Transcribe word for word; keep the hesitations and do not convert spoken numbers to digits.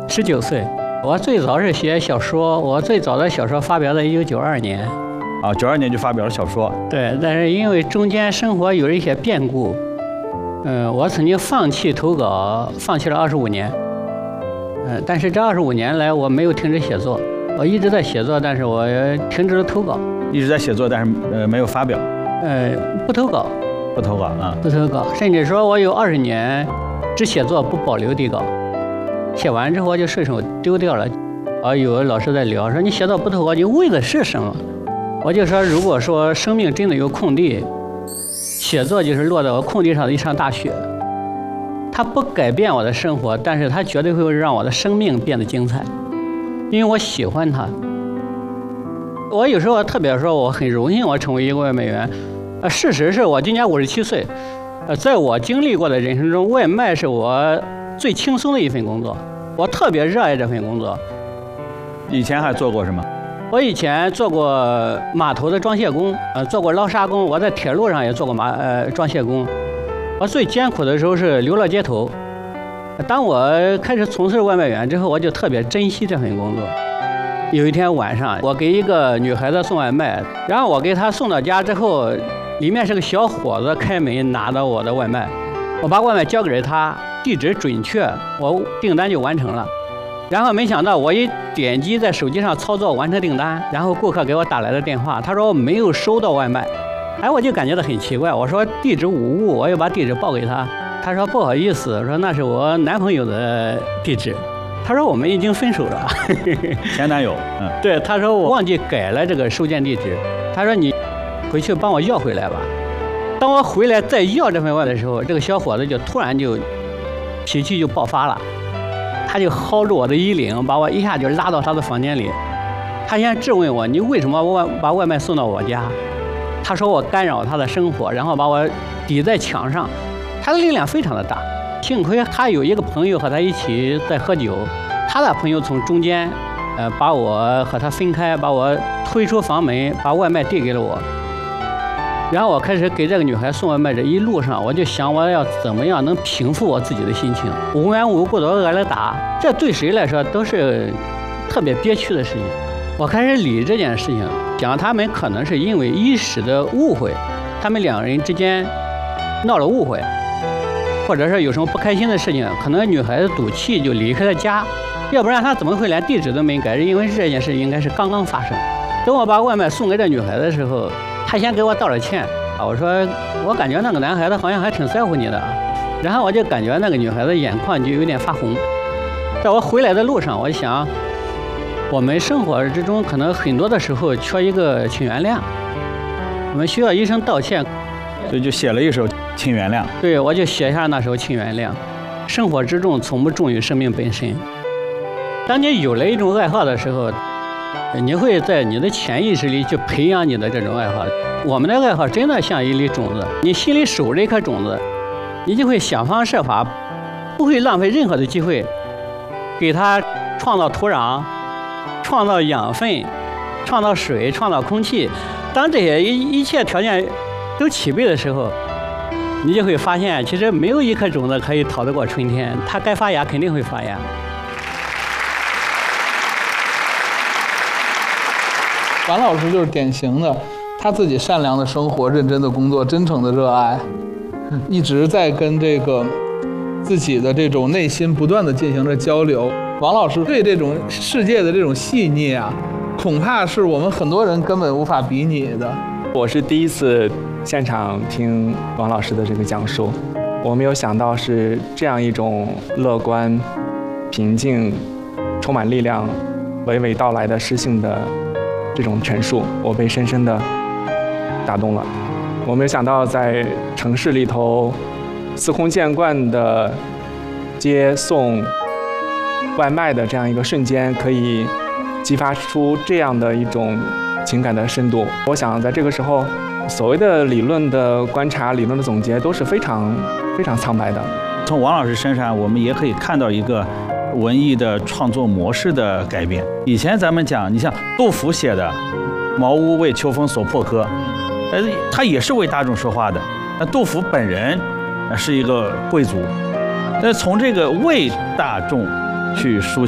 十九岁。我最早是写小说，我最早的小说发表在一九九二年。 啊，九二年就发表了小说。 对，但是因为中间生活有一些变故，嗯，我曾经放弃投稿，放弃了二十五年。嗯，但是这二十五年来我没有停止写作，我一直在写作，但是我停止了投稿。 一直在写作，但是呃没有发表。 呃，不投稿。 不投稿啊？ 不投稿，甚至说我有二十年只写作不保留底稿。写完之后我就顺手丢掉了。啊，有的老师在聊说你写作不投稿，你为的是什么？我就说，如果说生命真的有空地，写作就是落在我空地上的一场大雪。它不改变我的生活，但是它绝对会让我的生命变得精彩，因为我喜欢它。我有时候特别说，我很荣幸我成为一个外卖员。呃，事实是我今年五十七岁，呃，在我经历过的人生中，外卖是我最轻松的一份工作，我特别热爱这份工作。 以前还做过什么？ 我以前做过码头的装卸工，呃，做过捞沙工，我在铁路上也做过码呃装卸工。我最艰苦的时候是流落街头。当我开始从事外卖员之后，我就特别珍惜这份工作。有一天晚上，我给一个女孩子送外卖，然后我给她送到家之后，里面是个小伙子开门拿到我的外卖，我把外卖交给她，地址准确，我订单就完成了。然后没想到我一点击在手机上操作完成订单，然后顾客给我打来的电话，他说我没有收到外卖。哎，我就感觉到很奇怪，我说地址无误，我又把地址报给他，他说不好意思，我说那是我男朋友的地址。他说我们已经分手了。 前男友。嗯， 对，他说我忘记改了这个收件地址，他说你回去帮我要回来吧。当我回来再要这份外卖的时候，这个小伙子就突然就脾气就爆发了，他就薅住我的衣领，把我一下就拉到他的房间里。他先质问我，你为什么外把外卖送到我家？他说我干扰他的生活，然后把我抵在墙上。他的力量非常的大，幸亏他有一个朋友和他一起在喝酒，他的朋友从中间呃把我和他分开，把我推出房门，把外卖递给了我。然后我开始给这个女孩送外卖，这一路上我就想我要怎么样能平复我自己的心情。无缘无故的挨了打，这对谁来说都是特别憋屈的事情。我开始理这件事情，讲他们可能是因为一时的误会，他们两人之间闹了误会，或者是有什么不开心的事情，可能女孩子赌气就离开了家，要不然她怎么会连地址都没改？因为这件事应该是刚刚发生。等我把外卖送给这女孩子的时候，她先给我道了歉啊，我说我感觉那个男孩子好像还挺在乎你的，然后我就感觉那个女孩子眼眶就有点发红。在我回来的路上，我想我们生活之中可能很多的时候缺一个请原谅，我们需要一声道歉， 所以就写了一首《请原谅》。 对，我就写下那首《请原谅》。生活之重从不重于生命本身。当你有了一种爱好的时候，你会在你的潜意识里去培养你的这种爱好。我们的爱好真的像一粒种子，你心里守着一颗种子，你就会想方设法，不会浪费任何的机会，给它创造土壤，创造养分，创造水，创造空气。当这些一一切条件都齐备的时候，你就会发现，其实没有一颗种子可以逃得过春天，它该发芽肯定会发芽。 王老师就是典型的，他自己善良的生活、认真的工作、真诚的热爱，一直在跟这个自己的这种内心不断的进行着交流。王老师对这种世界的这种细腻啊，恐怕是我们很多人根本无法比拟的。 我是第一次现场听王老师的这个讲述，我没有想到是这样一种乐观、平静、充满力量、娓娓道来的诗性的这种陈述，我被深深的打动了。我没有想到在城市里头司空见惯的接送外卖的这样一个瞬间，可以激发出这样的一种情感的深度。我想在这个时候，所谓的理论的观察、理论的总结都是非常非常苍白的。 从王老师身上，我们也可以看到一个文艺的创作模式的改变。以前咱们讲，你像杜甫写的《茅屋为秋风所破柯》，呃，他也是为大众说话的。那杜甫本人是一个贵族，那从这个为大众去书写